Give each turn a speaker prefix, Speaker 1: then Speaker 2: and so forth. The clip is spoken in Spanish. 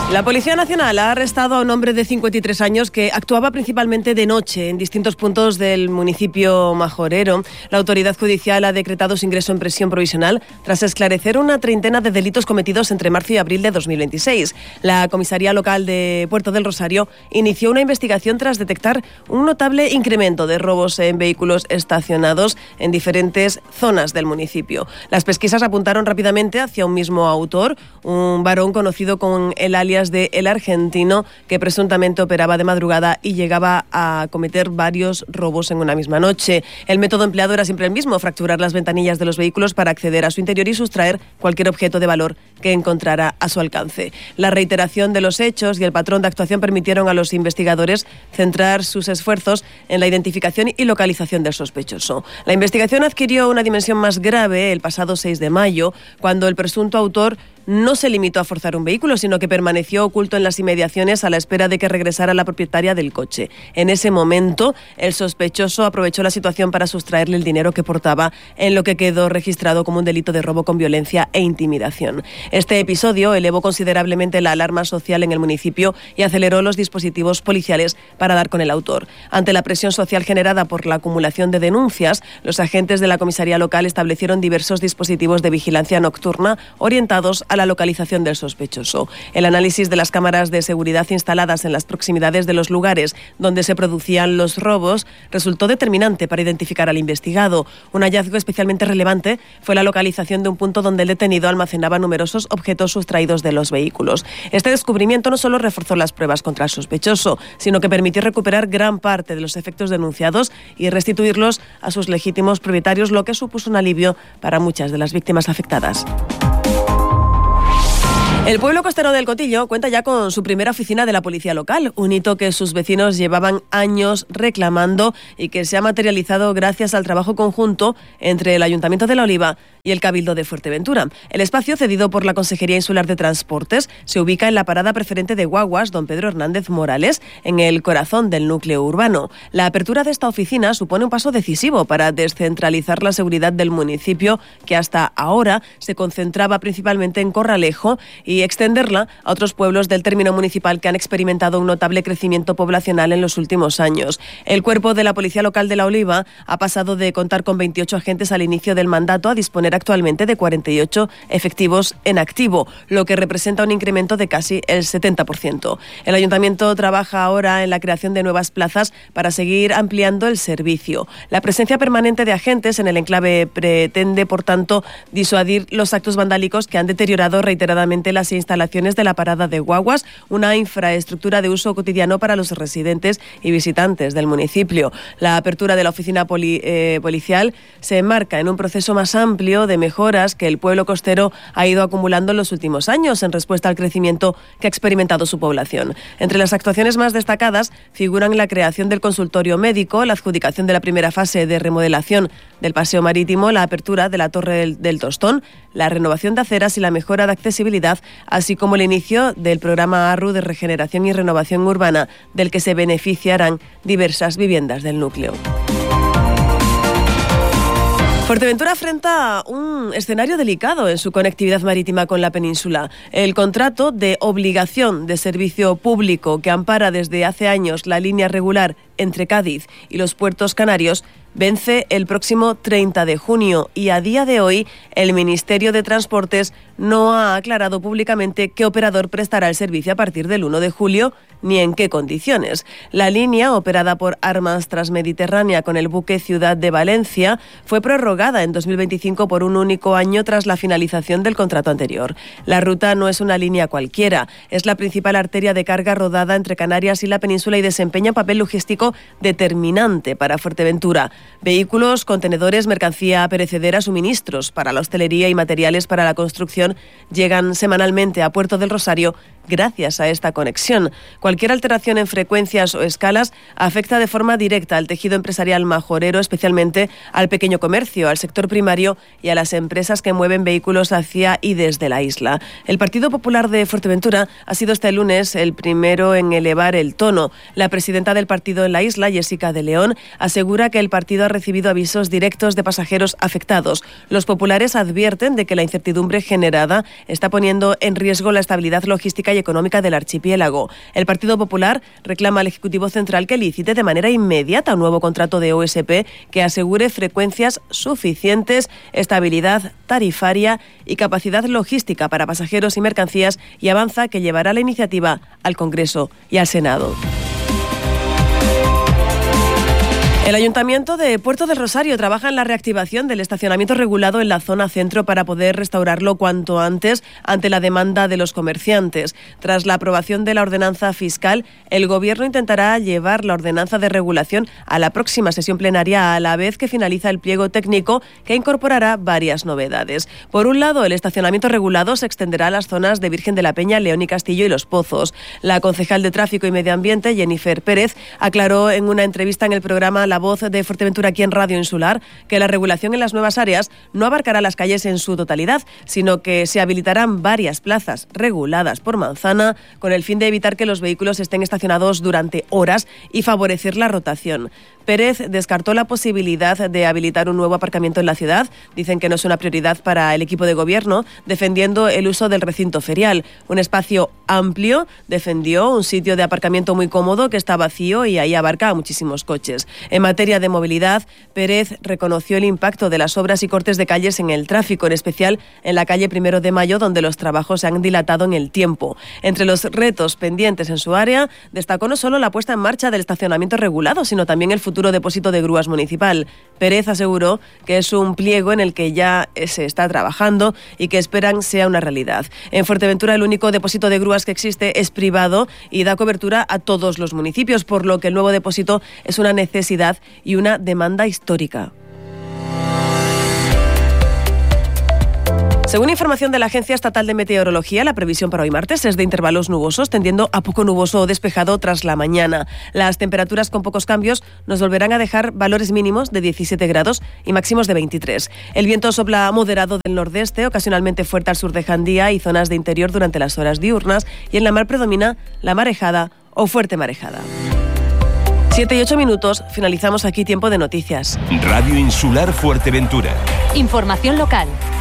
Speaker 1: La Policía Nacional ha arrestado a un hombre de 53 años que actuaba principalmente de noche en distintos puntos del municipio majorero. La autoridad judicial ha decretado su ingreso en prisión provisional tras esclarecer una treintena de delitos cometidos entre marzo y abril de 2026. La comisaría local de Puerto del Rosario inició una investigación tras detectar un notable incremento de robos en vehículos estacionados en diferentes zonas del municipio. Las pesquisas apuntaron rápidamente hacia un mismo autor, un varón conocido con el alias de El Argentino, que presuntamente operaba de madrugada y llegaba a cometer varios robos en una misma noche. El método empleado era siempre el mismo: fracturar las ventanillas de los vehículos para acceder a su interior y sustraer cualquier objeto de valor que encontrara a su alcance. La reiteración de los hechos y el patrón de actuación permitieron a los investigadores centrar sus esfuerzos en la identificación y localización del sospechoso. La investigación adquirió una dimensión más grave el pasado 6 de mayo, cuando el presunto autor no se limitó a forzar un vehículo, sino que permaneció oculto en las inmediaciones a la espera de que regresara la propietaria del coche. En ese momento, el sospechoso aprovechó la situación para sustraerle el dinero que portaba, en lo que quedó registrado como un delito de robo con violencia e intimidación. Este episodio elevó considerablemente la alarma social en el municipio y aceleró los dispositivos policiales para dar con el autor. Ante la presión social generada por la acumulación de denuncias, los agentes de la comisaría local establecieron diversos dispositivos de vigilancia nocturna orientados a la localización del sospechoso. El análisis de las cámaras de seguridad instaladas en las proximidades de los lugares donde se producían los robos resultó determinante para identificar al investigado. Un hallazgo especialmente relevante fue la localización de un punto donde el detenido almacenaba numerosos objetos sustraídos de los vehículos. Este descubrimiento no solo reforzó las pruebas contra el sospechoso, sino que permitió recuperar gran parte de los efectos denunciados y restituirlos a sus legítimos propietarios, lo que supuso un alivio para muchas de las víctimas afectadas. El pueblo costero del Cotillo cuenta ya con su primera oficina de la policía local, un hito que sus vecinos llevaban años reclamando y que se ha materializado gracias al trabajo conjunto entre el Ayuntamiento de La Oliva y el Cabildo de Fuerteventura. El espacio, cedido por la Consejería Insular de Transportes, se ubica en la parada preferente de guaguas Don Pedro Hernández Morales, en el corazón del núcleo urbano. La apertura de esta oficina supone un paso decisivo para descentralizar la seguridad del municipio, que hasta ahora se concentraba principalmente en Corralejo, y extenderla a otros pueblos del término municipal que han experimentado un notable crecimiento poblacional en los últimos años. El cuerpo de la Policía Local de La Oliva ha pasado de contar con 28 agentes al inicio del mandato a disponer actualmente de 48 efectivos en activo, lo que representa un incremento de casi el 70%. El Ayuntamiento trabaja ahora en la creación de nuevas plazas para seguir ampliando el servicio. La presencia permanente de agentes en el enclave pretende, por tanto, disuadir los actos vandálicos que han deteriorado reiteradamente las instalaciones de la parada de guaguas, una infraestructura de uso cotidiano para los residentes y visitantes del municipio. La apertura de la oficina policial se enmarca en un proceso más amplio de mejoras que el pueblo costero ha ido acumulando en los últimos años en respuesta al crecimiento que ha experimentado su población. Entre las actuaciones más destacadas figuran la creación del consultorio médico, la adjudicación de la primera fase de remodelación del paseo marítimo, la apertura de la Torre del Tostón, la renovación de aceras y la mejora de accesibilidad, así como el inicio del programa ARRU de regeneración y renovación urbana, del que se beneficiarán diversas viviendas del núcleo. Fuerteventura afronta un escenario delicado en su conectividad marítima con la península. El contrato de obligación de servicio público que ampara desde hace años la línea regular entre Cádiz y los puertos canarios vence el próximo 30 de junio y a día de hoy el Ministerio de Transportes no ha aclarado públicamente qué operador prestará el servicio a partir del 1 de julio ni en qué condiciones. La línea, operada por Armas Transmediterránea con el buque Ciudad de Valencia, fue prorrogada en 2025 por un único año tras la finalización del contrato anterior. La ruta no es una línea cualquiera, es la principal arteria de carga rodada entre Canarias y la península y desempeña un papel logístico determinante para Fuerteventura. Vehículos, contenedores, mercancía perecedera, suministros para la hostelería y materiales para la construcción llegan semanalmente a Puerto del Rosario gracias a esta conexión. Cualquier alteración en frecuencias o escalas afecta de forma directa al tejido empresarial majorero, especialmente al pequeño comercio, al sector primario y a las empresas que mueven vehículos hacia y desde la isla. El Partido Popular de Fuerteventura ha sido este lunes el primero en elevar el tono. La presidenta del partido en la la isla, Jessica de León, asegura que el partido ha recibido avisos directos de pasajeros afectados. Los populares advierten de que la incertidumbre generada está poniendo en riesgo la estabilidad logística y económica del archipiélago. El Partido Popular reclama al Ejecutivo Central que licite de manera inmediata un nuevo contrato de OSP que asegure frecuencias suficientes, estabilidad tarifaria y capacidad logística para pasajeros y mercancías, y avanza que llevará la iniciativa al Congreso y al Senado. El Ayuntamiento de Puerto del Rosario trabaja en la reactivación del estacionamiento regulado en la zona centro para poder restaurarlo cuanto antes ante la demanda de los comerciantes. Tras la aprobación de la ordenanza fiscal, el Gobierno intentará llevar la ordenanza de regulación a la próxima sesión plenaria a la vez que finaliza el pliego técnico que incorporará varias novedades. Por un lado, el estacionamiento regulado se extenderá a las zonas de Virgen de la Peña, León y Castillo y Los Pozos. La concejal de Tráfico y Medio Ambiente, Jennifer Pérez, aclaró en una entrevista en el programa La Voz de Fuerteventura aquí en Radio Insular que la regulación en las nuevas áreas no abarcará las calles en su totalidad, sino que se habilitarán varias plazas reguladas por manzana con el fin de evitar que los vehículos estén estacionados durante horas y favorecer la rotación. Pérez descartó la posibilidad de habilitar un nuevo aparcamiento en la ciudad. Dicen que no es una prioridad para el equipo de gobierno, defendiendo el uso del recinto ferial. Un espacio amplio, defendió, un sitio de aparcamiento muy cómodo que está vacío y ahí abarca a muchísimos coches. En materia de movilidad, Pérez reconoció el impacto de las obras y cortes de calles en el tráfico, en especial en la calle 1 de Mayo, donde los trabajos se han dilatado en el tiempo. Entre los retos pendientes en su área, destacó no solo la puesta en marcha del estacionamiento regulado, sino también el futuro depósito de grúas municipal. Pérez aseguró que es un pliego en el que ya se está trabajando y que esperan sea una realidad. En Fuerteventura, el único depósito de grúas que existe es privado y da cobertura a todos los municipios, por lo que el nuevo depósito es una necesidad y una demanda histórica. Según información de la Agencia Estatal de Meteorología, la previsión para hoy martes es de intervalos nubosos, tendiendo a poco nuboso o despejado tras la mañana. Las temperaturas con pocos cambios nos volverán a dejar valores mínimos de 17 grados y máximos de 23. El viento sopla moderado del nordeste, ocasionalmente fuerte al sur de Jandía y zonas de interior durante las horas diurnas, y en la mar predomina la marejada o fuerte marejada. 7 y 8 minutos, finalizamos aquí Tiempo de Noticias.
Speaker 2: Radio Insular Fuerteventura.
Speaker 3: Información local.